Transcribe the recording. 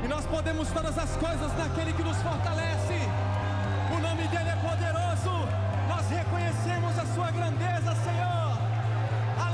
e nós podemos todas as coisas naquele que nos fortalece.